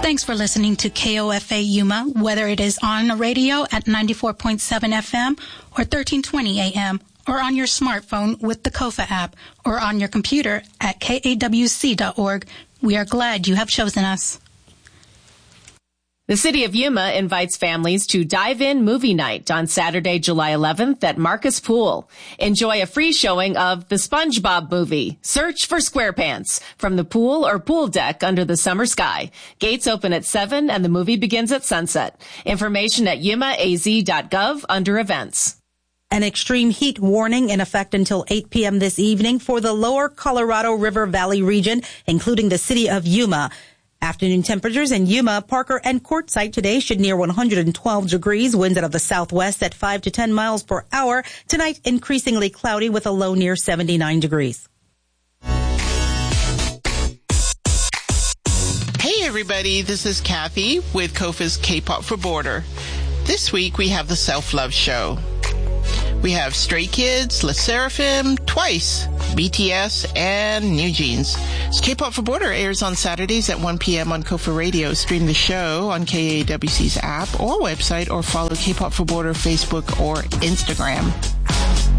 Thanks for listening to KOFA Yuma, whether it is on the radio at 94.7 FM or 1320 AM, or on your smartphone with the KOFA app, or on your computer at kawc.org. We are glad you have chosen us. The City of Yuma invites families to Dive-In Movie Night on Saturday, July 11th at Marcus Pool. Enjoy a free showing of The SpongeBob Movie, Search for SquarePants, from the pool or pool deck under the summer sky. Gates open at 7 and the movie begins at sunset. Information at yumaaz.gov under events. An extreme heat warning in effect until 8 p.m. this evening for the lower Colorado River Valley region, including the City of Yuma. Afternoon temperatures in Yuma, Parker, and Quartzsite today should near 112 degrees, winds out of the southwest at 5 to 10 miles per hour. Tonight, increasingly cloudy with a low near 79 degrees. Hey everybody, this is Kathy with KOFA's K-Pop for Border. This week we have the Self-Love Show. We have Stray Kids, LE SSERAFIM, Twice, BTS, and New Jeans. K-Pop for Border airs on Saturdays at 1 p.m. on KOFA Radio. Stream the show on KAWC's app or website, or follow K-Pop for Border Facebook or Instagram.